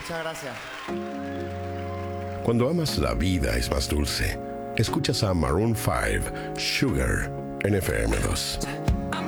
Muchas gracias. Cuando amas la vida es más dulce. Escuchas a Maroon 5, Sugar, en FM2.